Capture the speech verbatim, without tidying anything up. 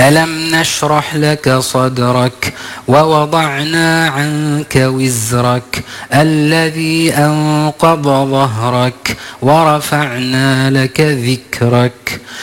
ألم نشرح لك صدرك ووضعنا عنك وزرك الذي أنقض ظهرك ورفعنا لك ذكرك